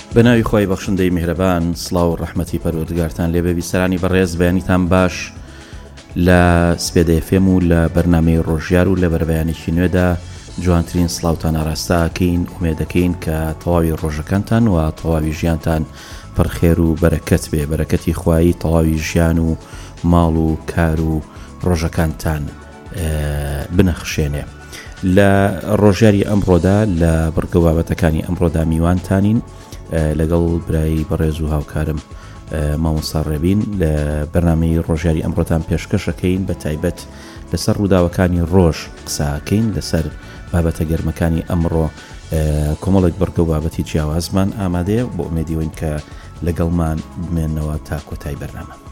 بەناوی خۆی بەخشندەی میهرەبان، سڵاو و ڕەحمەتی پەروەردگارتان لێبێ. بیسەرانی بەڕێز، بەیانیتان باش لە سپێدە FM و لە بەرنامەی ڕۆژیار و لە بەربەیانێکی نوێدا جوانترین سڵاوتان ئاراستاکەین. ئومێدەکەین کە تەواوی ڕۆژەکانتان و تەواوی ژیانتان پڕخێر و بەرەکەت بێ. بەرەکەتی خوایی تەواوی ژیان و ماڵ و کار و ڕۆژەکانتان بنەخشێنێ. لە ڕۆژیاری ئەمڕۆدا لە بڕگە بابەتەکانی ئەمڕۆدا میوانتانین لەگەڵ برای بەڕێز و هاوکارم مامۆستا ڕێبین. لە بەرنامەی ڕۆژیاری ئەمڕۆتان پێشکەشەکەین بە تایبەت لەسەر ڕووداوەکانی ڕۆژ قساکەین، لەسەر بابەتە گەرمەکانی ئەمڕۆ کۆمەڵێک بڕگە و بابەتی جیاوازمان ئامادەیە بۆ ئومێدیەوەین کە لەگەڵمان بمێنەوە تا کۆتای بەرنامە.